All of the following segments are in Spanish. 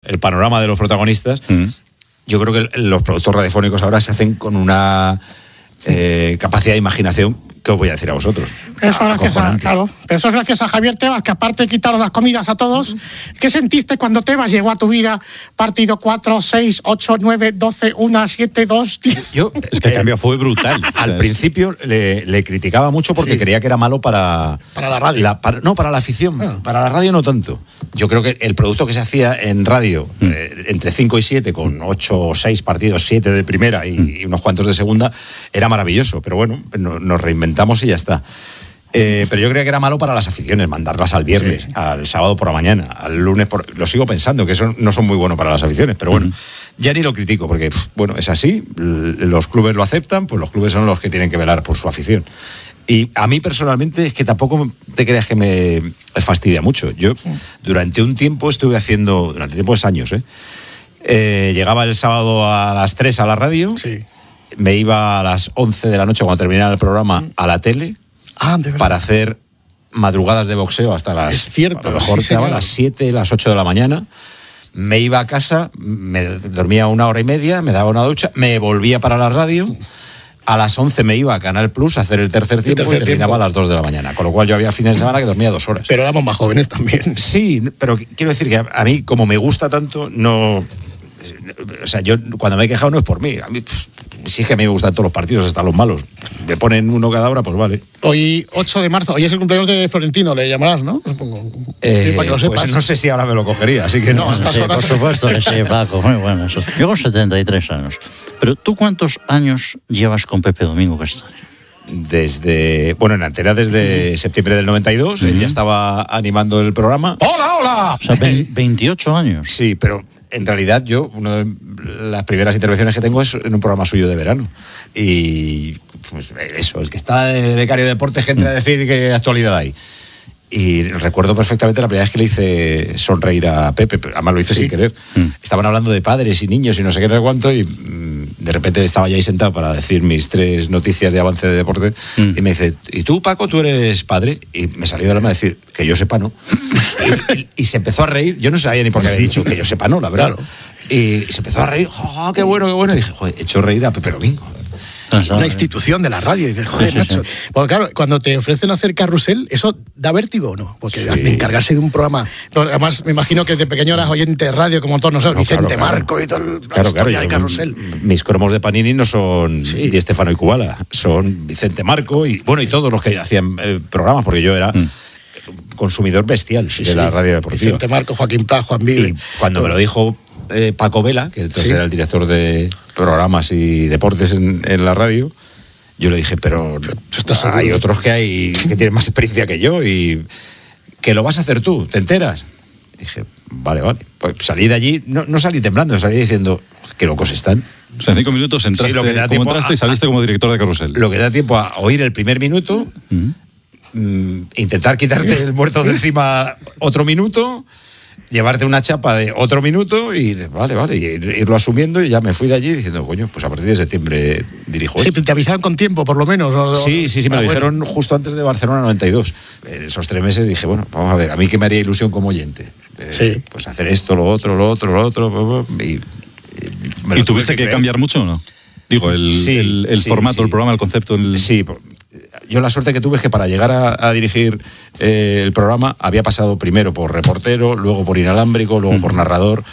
el panorama de los protagonistas, yo creo que los productos radiofónicos ahora se hacen con una capacidad de imaginación que os voy a decir a vosotros. Pero eso es gracias a Javier Tebas, que aparte de quitaros las comidas a todos, ¿qué sentiste cuando Tebas llegó a tu vida? Partido 4, 6, 8, 9, 12, 1, 7, 2, 10. Es que el cambio fue brutal. Al principio le criticaba mucho porque creía que era malo para la radio. Para la afición. Para la radio no tanto. Yo creo que el producto que se hacía en radio, entre 5 y 7, con 8 o 6 partidos, 7 de primera y unos cuantos de segunda, era maravilloso. Pero bueno, nos reinventamos y ya está. Pero yo creía que era malo para las aficiones, mandarlas al viernes, al sábado por la mañana, al lunes lo sigo pensando, que eso no son muy buenos para las aficiones, pero bueno, ya ni lo critico, porque bueno, es así, los clubes lo aceptan, pues los clubes son los que tienen que velar por su afición. Y a mí personalmente es que tampoco te creas que me fastidia mucho. Yo durante un tiempo durante tiempos años, llegaba el sábado a las 3 a la radio, me iba a las 11 de la noche cuando terminara el programa a la tele para hacer madrugadas de boxeo hasta las... Es cierto. A lo mejor quedaba a las 7, las 8 de la mañana. Me iba a casa, me dormía 1 hora y media, me daba una ducha, me volvía para la radio. A las 11 me iba a Canal Plus a hacer el tercer tiempo y terminaba a las 2 de la mañana. Con lo cual yo había fines de semana que dormía 2 horas. Pero éramos más jóvenes también. Sí, pero quiero decir que a mí, como me gusta tanto, no... O sea, yo cuando me he quejado no es por mí. A mí, sí que a mí me gustan todos los partidos, hasta los malos. Me ponen uno cada hora, pues vale. Hoy, 8 de marzo, hoy es el cumpleaños de Florentino, le llamarás, ¿no? Supongo. Para que lo sepas. Pues no sé si ahora me lo cogería, así que no. A estas horas. Por supuesto que sí, Paco, muy bueno eso. Yo con 73 años. Pero ¿tú cuántos años llevas con Pepe Domingo Castaño? En Antena desde septiembre del 92, él ya estaba animando el programa. ¡Hola! O sea, 28 años. Sí, pero en realidad una de las primeras intervenciones que tengo es en un programa suyo de verano. Y pues eso, el que está de becario de deportes que entra a decir qué actualidad hay. Y recuerdo perfectamente la primera vez que le hice sonreír a Pepe, pero además lo hice sin querer. Estaban hablando de padres y niños y no sé qué, no sé cuánto, y de repente estaba ya ahí sentado para decir mis 3 noticias de avance de deporte, y me dice, ¿y tú, Paco, tú eres padre? Y me salió del alma decir, que yo sepa, no. y se empezó a reír, yo no sabía ni por qué había dicho, que yo sepa, no, la verdad. Claro. Y se empezó a reír, ¡oh, qué bueno, qué bueno! Y dije, joder, he hecho reír a Pepe Domingo. Una institución de la radio. Y dices, joder, macho. Porque claro, cuando te ofrecen hacer carrusel, ¿eso da vértigo o no? Porque encargarse de un programa... Además, me imagino que de pequeño eras oyente de radio, como todos nosotros, Vicente Marco y todo la historia de carrusel. Mis cromos de Panini no son Di Stefano y Kubala, son Vicente Marco y todos los que hacían programas, porque yo era... consumidor bestial de la radio deportiva. Vicente Marco, Joaquín Pla, Juan Vive. Y cuando me lo dijo Paco Vela, que entonces era el director de programas y deportes en la radio, yo le dije, pero hay otros que tienen más experiencia que yo y que lo vas a hacer tú, ¿te enteras? Y dije, vale. Pues salí de allí, no salí temblando, salí diciendo, qué locos están. O sea, en 5 minutos entraste, entraste y saliste como director de carrusel. Lo que da tiempo a oír el primer minuto, intentar quitarte el muerto de encima otro minuto, llevarte una chapa de otro minuto y vale, y irlo asumiendo, y ya me fui de allí diciendo, coño, pues a partir de septiembre dirijo. Sí, te avisaron con tiempo, por lo menos. Sí, me lo dijeron justo antes de Barcelona 92. En esos 3 meses dije, bueno, vamos a ver, a mí que me haría ilusión como oyente. Pues hacer esto, lo otro. ¿Y tuviste que cambiar mucho o no? Digo, el formato, el programa, el concepto. Sí, yo la suerte que tuve es que para llegar a dirigir el programa había pasado primero por reportero, luego por inalámbrico, luego por narrador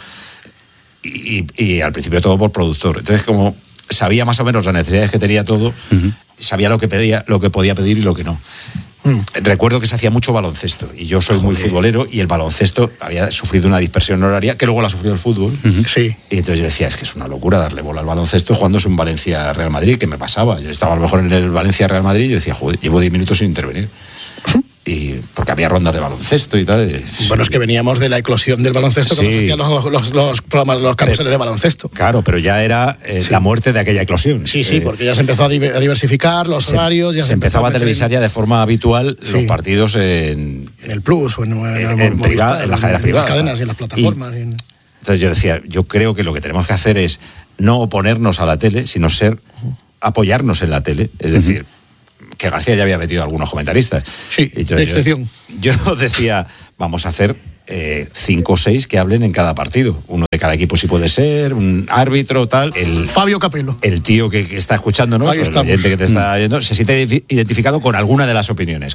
y al principio todo por productor. Entonces, como sabía más o menos las necesidades que tenía todo, sabía lo que podía pedir y lo que no. Recuerdo que se hacía mucho baloncesto y yo soy muy futbolero y el baloncesto había sufrido una dispersión horaria que luego la sufrió el fútbol. Y entonces yo decía, es que es una locura darle bola al baloncesto cuando es un Valencia-Real Madrid, que me pasaba. Yo estaba a lo mejor en el Valencia-Real Madrid y yo decía, joder, llevo 10 minutos sin intervenir. Y porque había rondas de baloncesto y tal. Bueno, es que veníamos de la eclosión del baloncesto, cuando se hacían los programas, los carruseles de baloncesto. Claro, pero ya era la muerte de aquella eclosión. Sí, porque ya se empezó a diversificar los horarios. Ya se empezaba a televisar ya de forma habitual los partidos en el Plus o en las cadenas privadas. En las cadenas y en las plataformas. Entonces yo decía, yo creo que lo que tenemos que hacer es no oponernos a la tele, sino apoyarnos en la tele. Es decir, que García ya había metido a algunos comentaristas. Sí, de excepción. Yo decía, vamos a hacer 5 o 6 que hablen en cada partido. Uno de cada equipo si puede ser, un árbitro, tal. Fabio Capello. El tío que está escuchándonos, el oyente que te está oyendo, se siente identificado con alguna de las opiniones.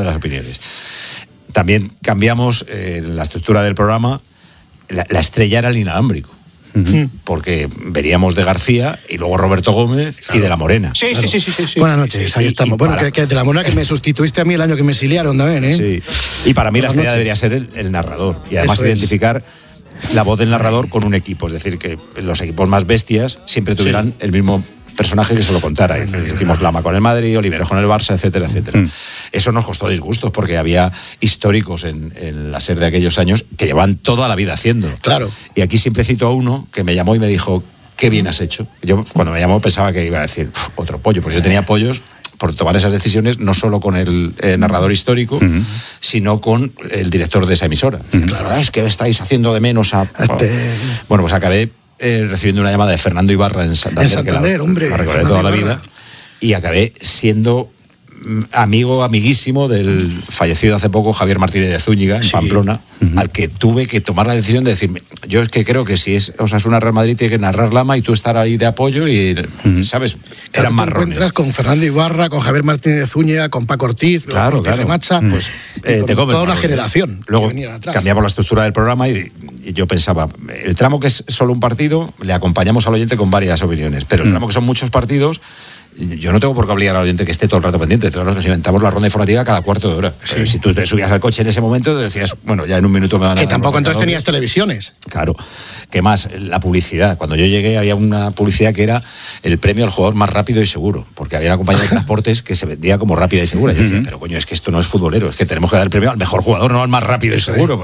También cambiamos la estructura del programa. La estrella era el inalámbrico. Porque veríamos de García y luego Roberto Gómez y de la Morena. Sí. Buenas noches, ahí estamos. Bueno, que de la Morena que me sustituiste a mí el año que me exiliaron también, ¿eh? Sí. Y para mí la estrella debería ser el narrador. Y además identificar la voz del narrador con un equipo. Es decir, que los equipos más bestias siempre tuvieran el mismo personaje que se lo contara. Decimos Lama con el Madrid, Oliveros con el Barça, etcétera. Eso nos costó disgustos porque había históricos en la SER de aquellos años que llevan toda la vida haciendo. Claro. Y aquí siempre cito a uno que me llamó y me dijo, qué bien has hecho. Yo cuando me llamó pensaba que iba a decir otro pollo, porque yo tenía pollos por tomar esas decisiones, no solo con el narrador histórico, sino con el director de esa emisora. Claro, es que estáis haciendo de menos a... Bueno, pues acabé recibiendo una llamada de Fernando Ibarra en Santander, hombre, la recordaré toda la vida, y acabé siendo amiguísimo del fallecido hace poco Javier Martínez de Zúñiga en Pamplona, al que tuve que tomar la decisión de decirme, yo es que creo que si es Osasuna Real Madrid tiene que narrar Lama y tú estar ahí de apoyo y, ¿sabes? Eran marrones. Te encuentras con Fernando Ibarra, con Javier Martínez de Zúñiga, con Paco Ortiz, claro. Remacha, pues te toda una generación. Luego cambiamos la estructura del programa y yo pensaba, el tramo que es solo un partido, le acompañamos al oyente con varias opiniones, pero el tramo que son muchos partidos, yo no tengo por qué obligar al oyente que esté todo el rato pendiente. Todos nos inventamos la ronda informativa cada cuarto de hora. Sí. Si tú te subías al coche en ese momento, decías, bueno, ya en un minuto me van a... Que tampoco entonces tenías televisiones. Claro. ¿Qué más? La publicidad. Cuando yo llegué había una publicidad que era el premio al jugador más rápido y seguro, porque había una compañía de transportes que se vendía como rápida y segura. Y yo decía, pero coño, es que esto no es futbolero, es que tenemos que dar el premio al mejor jugador, no al más rápido y seguro.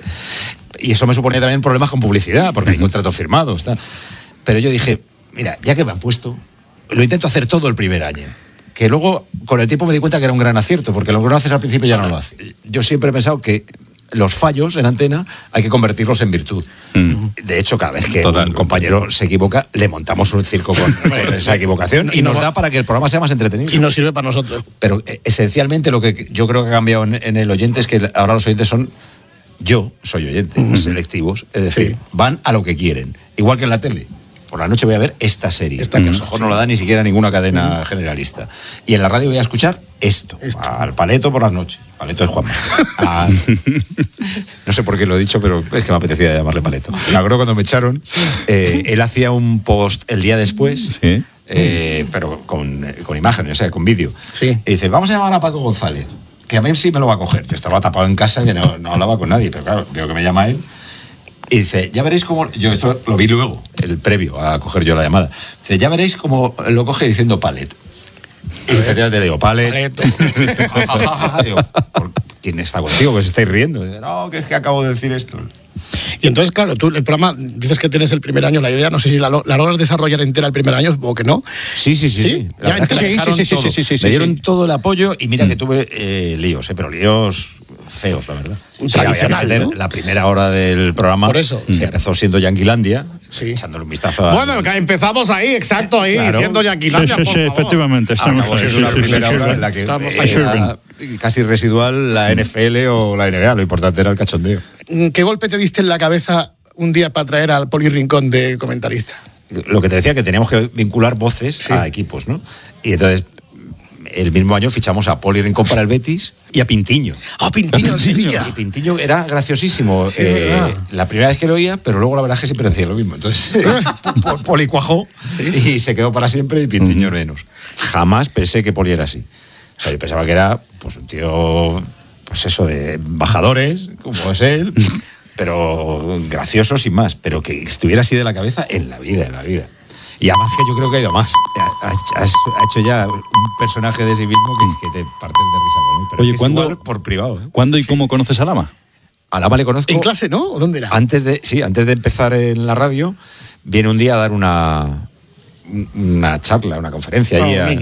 Y eso me suponía también problemas con publicidad, porque hay contratos firmados. Tal. Pero yo dije, mira, ya que me han puesto... Lo intento hacer todo el primer año. Que luego, con el tiempo me di cuenta que era un gran acierto, porque lo que no haces al principio ya no lo haces. Yo siempre he pensado que los fallos en antena hay que convertirlos en virtud. De hecho, cada vez que un compañero se equivoca, le montamos un circo con esa equivocación y nos da para que el programa sea más entretenido. Y nos sirve para nosotros. Pero esencialmente lo que yo creo que ha cambiado en el oyente es que ahora los oyentes son... Yo soy oyente, selectivos, es decir, van a lo que quieren. Igual que en la tele. Por la noche voy a ver esta serie, que a lo mejor no la da ni siquiera ninguna cadena generalista. Y en la radio voy a escuchar esto. Al Paleto por las noches. Paleto es Juanma. No sé por qué lo he dicho, pero es que me apetecía llamarle Paleto. Me acuerdo cuando me echaron, él hacía un post el día después, pero con imágenes, o sea, con vídeo. Sí. Y dice, vamos a llamar a Paco González, que a mí sí me lo va a coger. Yo estaba tapado en casa y no hablaba con nadie, pero claro, veo que me llama él. Y dice, ya veréis cómo... Yo esto lo vi luego, el previo a coger yo la llamada. Dice, ya veréis cómo lo coge diciendo Palet. Y efectivamente le digo, Palet. Digo, ¿quién está contigo? Que os estáis riendo. Dice, no, que es que acabo de decir esto. Y entonces, claro, tú el programa, dices que tienes el primer año, la idea, no sé si la logras desarrollar entera el primer año, supongo que no. Sí. Sí. Me dieron todo el apoyo y mira que tuve líos, pero líos feos, la verdad. Tradicional, ¿no? La primera hora del programa. Por eso. Se empezó siendo Yanquilandia, echándole un vistazo a... Bueno, que empezamos ahí, exacto, ahí, claro. siendo Yanquilandia, por favor. Efectivamente. Acabó siendo una primera hora en la que era casi residual la NFL o la NBA, lo importante era el cachondeo. ¿Qué golpe te diste en la cabeza un día para traer al Poli Rincón de comentarista? Lo que te decía, que teníamos que vincular voces a equipos, ¿no? Y entonces... El mismo año fichamos a Poli Rincón para el Betis y a Pintiño. Pintiño. Y Pintiño era graciosísimo. Sí, la primera vez que lo oía, pero luego la verdad es que siempre decía lo mismo. Entonces, Poli cuajó y se quedó para siempre y Pintiño menos. Jamás pensé que Poli era así. O sea, yo pensaba que era pues un tío, pues eso, de embajadores, como es él, pero gracioso sin más. Pero que estuviera así de la cabeza en la vida. Y además que yo creo que ha ido más. Ha hecho ya un personaje de sí mismo que te partes de risa con él. Pero oye, es ¿cuándo, por privado? ¿Cuándo y cómo conoces a Lama? A Lama le conozco... ¿En clase, no? ¿O dónde era? Antes de empezar en la radio, viene un día a dar una charla, una conferencia.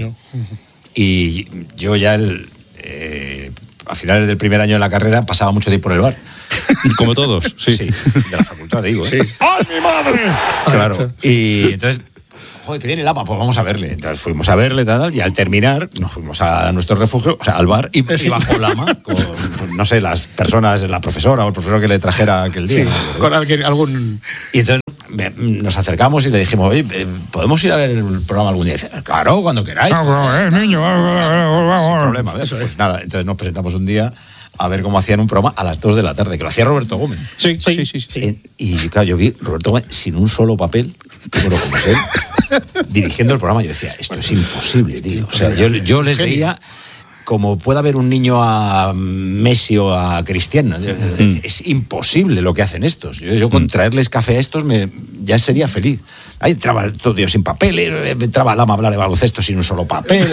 Y yo ya a finales del primer año de la carrera pasaba mucho tiempo en el bar. Como todos, sí. De la facultad, digo. Sí. ¡Ay, mi madre! Claro. Y entonces, joder, que viene Lama, pues vamos a verle. Entonces fuimos a verle, y al terminar nos fuimos a nuestro refugio, o sea, al bar, y bajó Lama con, no sé, las personas, la profesora o el profesor que le trajera aquel día. Sí, con algún... Y entonces nos acercamos y le dijimos, oye, ¿podemos ir a ver el programa algún día? Y dice, claro, cuando queráis. Niño. Sin problema, eso es. Nada, entonces nos presentamos un día a ver cómo hacían un programa a las 2 de la tarde, que lo hacía Roberto Gómez. Sí. Y claro, yo vi Roberto Gómez sin un solo papel, bueno, como es él, dirigiendo el programa. Yo decía, esto es imposible, tío. O sea, yo les veía como puede haber un niño a Messi o a Cristiano. Es imposible lo que hacen estos. Yo con traerles café a estos ya sería feliz. Ahí entraba todo Dios sin papeles, entraba Lama a hablar de baloncesto sin un solo papel.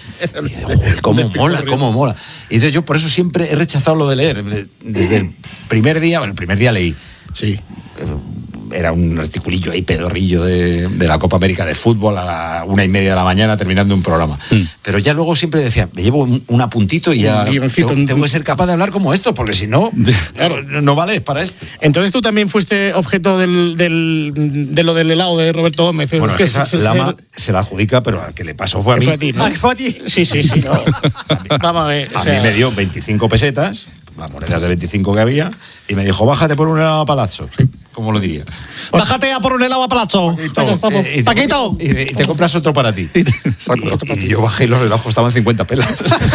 Y, cómo mola. Y entonces yo por eso siempre he rechazado lo de leer. Desde el primer día leí. Sí. Era un articulillo ahí pedorrillo de la Copa América de fútbol a la 1:30 de la mañana terminando un programa. Pero ya luego siempre decía, me llevo un apuntito y ya tengo que ser capaz de hablar como esto, porque si no, claro, no vale para esto. Entonces tú también fuiste objeto de lo del helado de Roberto Gómez. Bueno, es que Lama se la adjudica, pero al que le pasó fue a mí. Fue a ti, ¿no? ¿Fue a ti? Sí. No. Vamos a ver. A mí me dio 25 pesetas, las monedas de 25 que había, y me dijo, bájate por un helado a Palazzo. ¿Cómo lo diría? Bájate a por un helado a Palazzo. Paquito. Y te compras otro para ti. Y yo bajé y los helados costaban 50 pelas.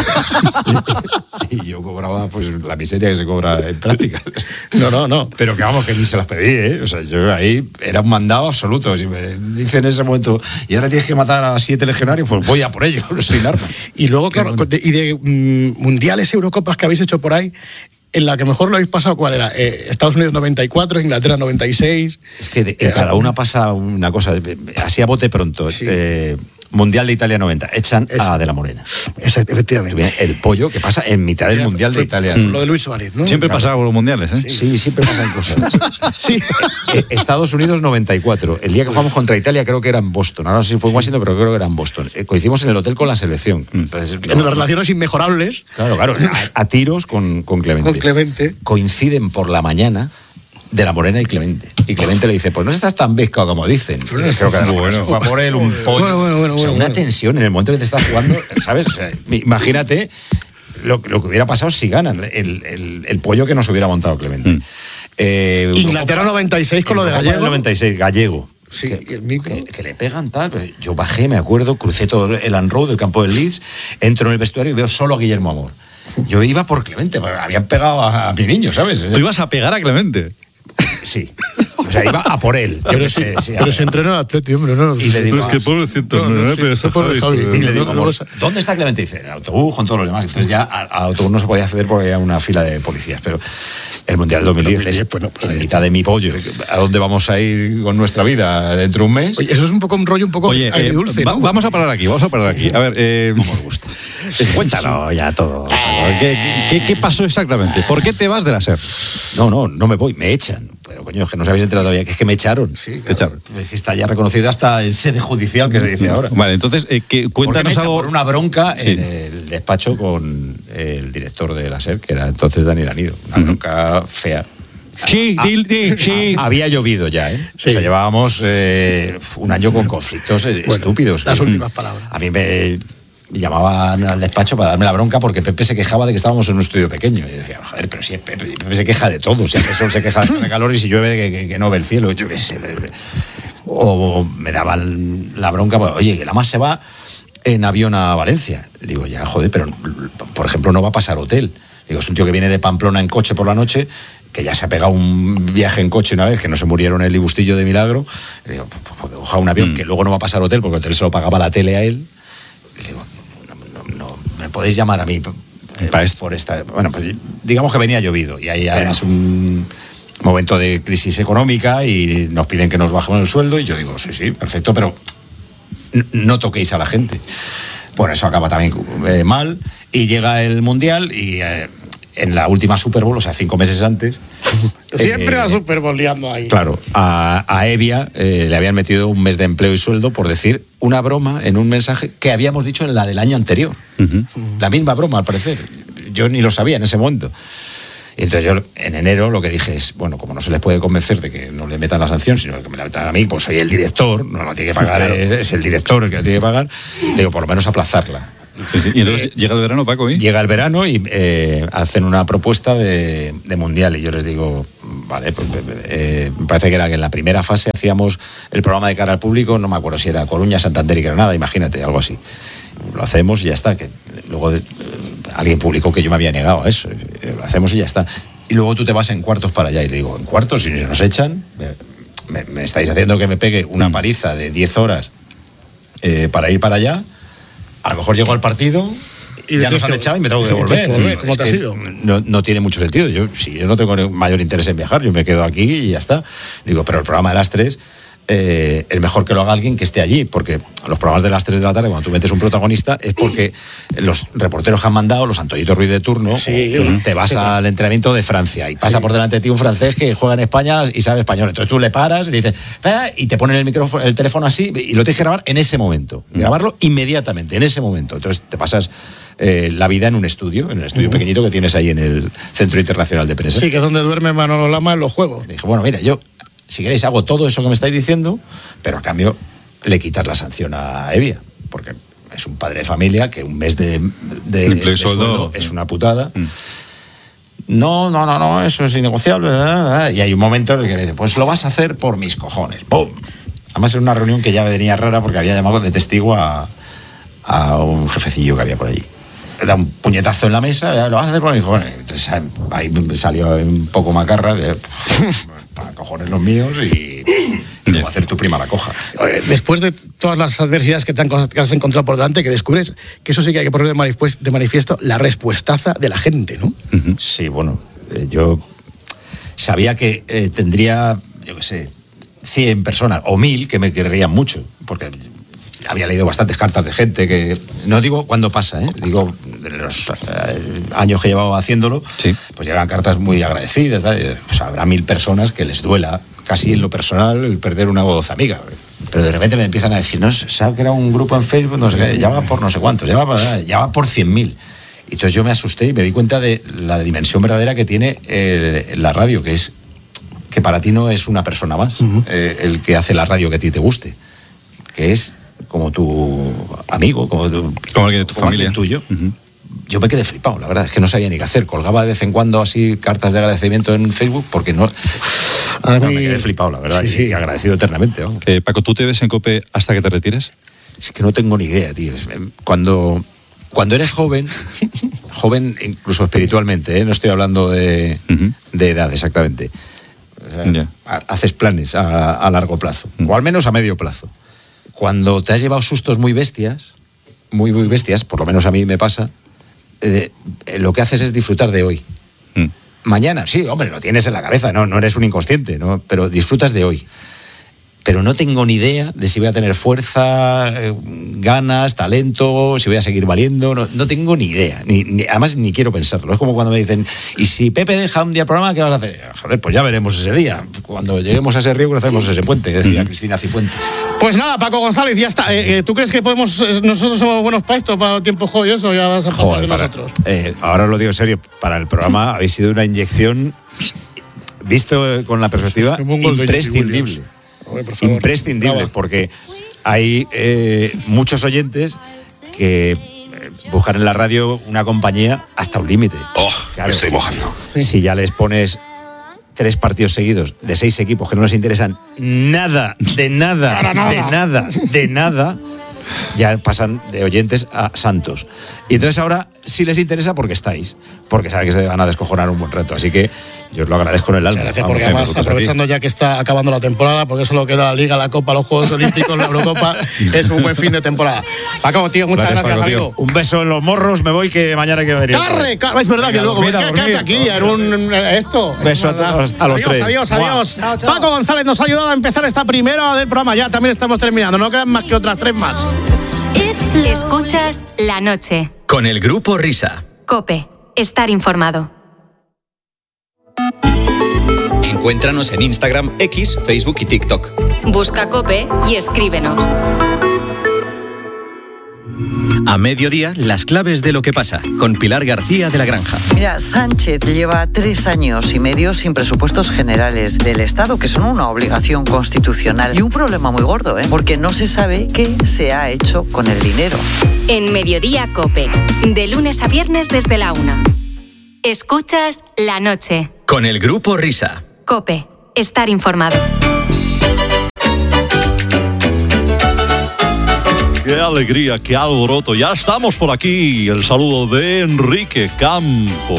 Y yo cobraba pues la miseria que se cobra en prácticas. No. Pero que vamos, que ni se las pedí, ¿eh? O sea, yo ahí era un mandado absoluto. Si me dicen en ese momento, y ahora tienes que matar a 7 legionarios, pues voy a por ellos, sin arma. Y luego, claro, de mundiales, Eurocopas que habéis hecho por ahí, en la que mejor lo habéis pasado, ¿cuál era? Estados Unidos 94, Inglaterra 96. Es que en cada una pasa una cosa, así a bote pronto. Sí. Mundial de Italia 90, echan a De la Morena. Efectivamente. El pollo que pasa en mitad del Mundial de Italia. Lo de Luis Suárez, ¿no? Siempre pasaba con los mundiales, ¿eh? Sí, siempre pasan cosas. Sí. Estados Unidos 94. El día que jugamos contra Italia creo que era en Boston. Ahora no sé si fue en Washington, pero creo que era en Boston. Coincidimos en el hotel con la selección. Entonces, en las relaciones inmejorables. Claro. A tiros con Clemente. Con Clemente. Coinciden por la mañana De la Morena y Clemente. Y Clemente le dice, pues no estás tan pescado como dicen. Creo que bueno, fue a por él un pollo. Bueno, o sea, una tensión en el momento que te estás jugando, ¿sabes? O sea, imagínate lo que hubiera pasado si ganan, el pollo que nos hubiera montado Clemente. Inglaterra 96 con lo de Gallego. 96, Gallego. Sí, que le pegan tal. Yo bajé, me acuerdo, crucé todo el Road del campo del Leeds, entro en el vestuario y veo solo a Guillermo Amor. Yo iba por Clemente, habían pegado a mi niño, ¿sabes? ¿Tú ibas a pegar a Clemente? Sí. O sea, iba a por él. Pero se entrenó a Atleti, hombre, no. Y le digo, es que pobrecito, y le digo, ¿dónde está Clemente? Dice, en el autobús con todos los demás. Entonces ya al autobús no se podía acceder porque había una fila de policías. Pero el Mundial 2010 es en mitad de mi pollo. ¿A dónde vamos a ir con nuestra vida dentro de un mes? Oye, eso es un poco un rollo un poco agridulce, ¿no? Vamos a parar aquí. A ver, ¿cómo os gusta? Cuéntalo ya todo. ¿Qué pasó exactamente? ¿Por qué te vas de la SER? No me voy, me echan. Pero coño, que no os habéis enterado todavía, que es que me echaron. Sí, claro. Echaron. Es que está ya reconocido hasta en sede judicial, que se dice ahora. Vale, entonces, cuéntanos algo. Por una bronca en el despacho con el director de la SER, que era entonces Daniel Anido. Una bronca fea. Sí. Había llovido ya, ¿eh? Sí. O sea, llevábamos un año con conflictos estúpidos. Las últimas palabras. A mí me llamaban al despacho para darme la bronca porque Pepe se quejaba de que estábamos en un estudio pequeño. Y decía, joder, pero si Pepe se queja de todo. Si hace sol se queja de calor y si llueve que no ve el cielo. Yo qué sé. O me daban la bronca, pues, oye, que la más se va en avión a Valencia. Le digo, ya, joder, pero por ejemplo no va a pasar hotel. Digo, es un tío que viene de Pamplona en coche por la noche, que ya se ha pegado un viaje en coche una vez, que no se murieron en el Ibustillo de Milagro. Le digo, pues, coja un avión que luego no va a pasar hotel, porque el hotel se lo pagaba la tele a él. Le digo, no me podéis llamar a mí por esta. Bueno, pues digamos que venía llovido y hay además un momento de crisis económica y nos piden que nos bajemos el sueldo y yo digo, sí, perfecto, pero no toquéis a la gente. Bueno, eso acaba también mal y llega el Mundial y en la última Super Bowl, o sea, 5 meses antes. Siempre la Super Bowl liando ahí. Claro, a Evia le habían metido un mes de empleo y sueldo por decir una broma en un mensaje que habíamos dicho en la del año anterior. La misma broma, al parecer. Yo ni lo sabía en ese momento. Y Y entonces yo en enero lo que dije es, bueno, como no se les puede convencer de que no le metan la sanción, sino que me la metan a mí, pues soy el director, no lo tiene que pagar, claro. Es el director el que lo tiene que pagar, digo, por lo menos aplazarla. Sí. Y entonces llega el verano, Paco, ¿y? Llega el verano y hacen una propuesta de mundial y yo les digo, vale, pues me parece que era que en la primera fase hacíamos el programa de cara al público, no me acuerdo si era Coruña, Santander y Granada, imagínate, algo así. Lo hacemos y ya está, que luego alguien publicó que yo me había negado a eso, lo hacemos y ya está. Y luego tú te vas en cuartos para allá y le digo, ¿en cuartos? Si nos echan, me estáis haciendo que me pegue una paliza de 10 horas para ir para allá. A lo mejor llego al partido, y ya nos han echado y me tengo que devolver. ¿Cómo te ha sido? No tiene mucho sentido. Yo no tengo mayor interés en viajar, yo me quedo aquí y ya está. Digo, pero el programa de las 3 es mejor que lo haga alguien que esté allí, porque los programas de las 3 de la tarde, cuando tú metes un protagonista, es porque los reporteros que han mandado, los Antoñito Ruiz de turno, te vas al entrenamiento de Francia y pasa por delante de ti un francés que juega en España y sabe español. Entonces tú le paras y le dices, y te ponen el teléfono así y lo tienes que grabar en ese momento. Grabarlo inmediatamente, en ese momento. Entonces te pasas la vida en un estudio, pequeñito que tienes ahí en el Centro Internacional de Prensa. Sí, que es donde duerme Manolo Lama en los juegos. Le dije, bueno, mira, yo, si queréis, hago todo eso que me estáis diciendo, pero a cambio le quitas la sanción a Evia, porque es un padre de familia que un mes de sueldo es una putada. No, eso es innegociable, ¿verdad? Y hay un momento en el que le dice, pues lo vas a hacer por mis cojones. ¡Pum! Además era una reunión que ya venía rara porque había llamado de testigo a un jefecillo que había por allí. Le da un puñetazo en la mesa, lo vas a hacer por mis cojones. Entonces ahí me salió un poco macarra de para cojones los míos y luego hacer tu prima la coja. Después de todas las adversidades que has encontrado por delante, que descubres que eso sí que hay que poner de manifiesto la respuestaza de la gente, ¿no? Sí, bueno, yo sabía que tendría, yo qué sé, 100 personas o 1000 que me querrían mucho, porque había leído bastantes cartas de gente que, no digo cuándo pasa, digo en los años que llevaba haciéndolo, sí. Pues llegan cartas muy agradecidas, pues habrá 1000 personas que les duela casi en lo personal el perder una voz amiga, pero de repente me empiezan a decir, no, se ha creado un grupo en Facebook, no sé qué, ya va por no sé cuántos, ya va por 100.000. Y entonces yo me asusté y me di cuenta de la dimensión verdadera que tiene la radio, que es que para ti no es una persona más, el que hace la radio que a ti te guste, que es como tu amigo, como alguien de tu familia, alguien tuyo. Yo me quedé flipado, la verdad, es que no sabía ni qué hacer. Colgaba de vez en cuando así cartas de agradecimiento en Facebook porque no me quedé flipado, la verdad, sí. Y agradecido eternamente. Paco, ¿tú te ves en COPE hasta que te retires? Es que no tengo ni idea, tío. Cuando eres joven incluso espiritualmente, no estoy hablando de edad exactamente, o sea, haces planes a largo plazo, o al menos a medio plazo. Cuando te has llevado sustos muy bestias, muy bestias, por lo menos a mí me pasa, lo que haces es disfrutar de hoy. Mañana, sí, hombre, lo tienes en la cabeza, no eres un inconsciente, ¿no? Pero disfrutas de hoy. Pero no tengo ni idea de si voy a tener fuerza, ganas, talento, si voy a seguir valiendo, no tengo ni idea, además ni quiero pensarlo. Es como cuando me dicen, ¿y si Pepe deja un día el programa, qué vas a hacer? Joder, pues ya veremos ese día, cuando lleguemos a ese río cruzaremos ese puente, decía Cristina Cifuentes. Pues nada, Paco González, ya está. ¿Tú crees que nosotros somos buenos para esto, para tiempo joyoso, o ya vas a pasar de nosotros? Ahora os lo digo en serio, para el programa habéis sido una inyección, visto con la perspectiva, imprescindible. Imprescindible, porque hay muchos oyentes que buscan en la radio una compañía hasta un límite. Claro, me estoy mojando. Si ya les pones 3 partidos seguidos de 6 equipos que no les interesan nada, ya pasan de oyentes a santos. Y entonces ahora sí les interesa porque estáis, porque saben que se van a descojonar un buen rato. Así que yo os lo agradezco en el alma. Gracias, porque además, aprovechando ya que está acabando la temporada, porque eso lo queda la Liga, la Copa, los Juegos Olímpicos, la Eurocopa, es un buen fin de temporada. Paco, tío, muchas gracias, Paco, amigo. Un beso en los morros, me voy, que mañana hay que venir. Es verdad que luego quédate aquí en un esto. Beso a los 3. Adiós. Chao. Paco González nos ha ayudado a empezar esta primera del programa. Ya también estamos terminando, no quedan más que otras 3 más. Escuchas La Noche con el Grupo Risa. COPE, estar informado. Encuéntranos en Instagram, X, Facebook y TikTok. Busca COPE y escríbenos. A mediodía, las claves de lo que pasa, con Pilar García de la Granja. Mira, Sánchez lleva 3 años y medio sin presupuestos generales del Estado, que son una obligación constitucional. Y un problema muy gordo, porque no se sabe qué se ha hecho con el dinero. En Mediodía COPE, de lunes a viernes desde la 1. Escuchas La Noche. Con el Grupo Risa. COPE, estar informado. ¡Qué alegría, qué alboroto! Ya estamos por aquí. El saludo de Enrique Campo.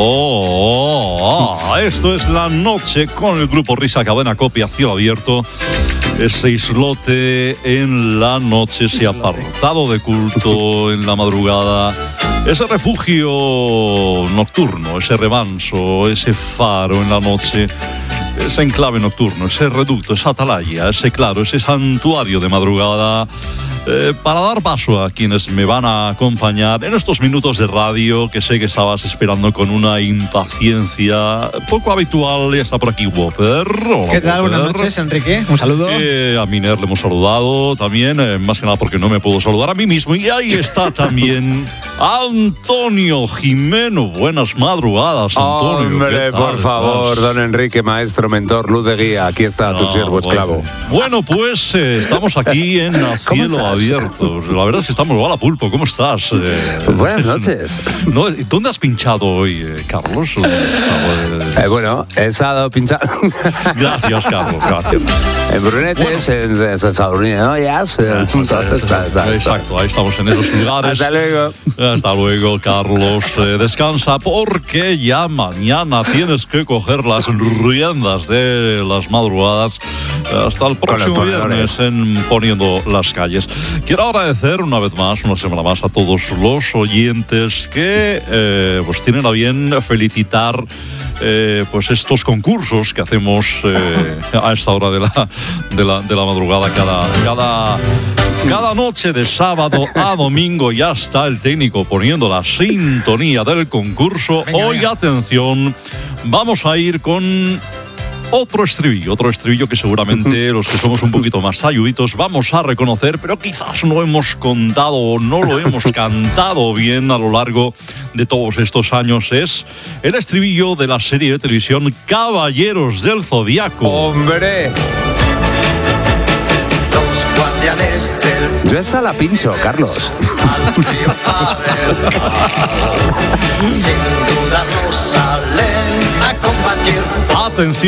Esto es La Noche con el Grupo Risa, cadena COPE a cielo abierto. Ese islote en la noche, ese apartado de culto en la madrugada, ese refugio nocturno, ese remanso, ese faro en la noche, ese enclave nocturno, ese reducto, esa atalaya, ese claro, ese santuario de madrugada. Para dar paso a quienes me van a acompañar en estos minutos de radio que sé que estabas esperando con una impaciencia poco habitual. Ya está por aquí Whopper. Hola, ¿qué tal? Whopper. Buenas noches, Enrique. Un saludo. A Miner le hemos saludado también, más que nada porque no me puedo saludar a mí mismo. Y ahí está también Antonio Jimeno. Buenas madrugadas, Antonio. Hombre, por favor, don Enrique, maestro, mentor, luz de guía. Aquí está tu siervo esclavo. Bueno, pues estamos aquí en A Cielo Abierto. La verdad es que estamos igual a pulpo. ¿Cómo estás? Buenas noches. ¿Dónde has pinchado hoy, Carlos? Bueno, he estado pinchando. Gracias, Carlos, gracias. En Brunetes, en Estados Unidos, ¿no? Exacto, ahí estamos en esos lugares. Hasta luego. Hasta luego, Carlos. Descansa porque ya mañana tienes que coger las riendas de las madrugadas hasta el próximo viernes en Poniendo las Calles. Quiero agradecer una vez más, una semana más, a todos los oyentes que pues tienen a bien felicitar pues estos concursos que hacemos a esta hora de la madrugada cada noche de sábado a domingo. Ya está el técnico poniendo la sintonía del concurso. Hoy, atención, vamos a ir con otro estribillo que seguramente los que somos un poquito más talluditos vamos a reconocer, pero quizás no hemos contado o no lo hemos cantado bien a lo largo de todos estos años. Es el estribillo de la serie de televisión Caballeros del Zodiaco. ¡Hombre! Yo esta la pincho, Carlos. Atención.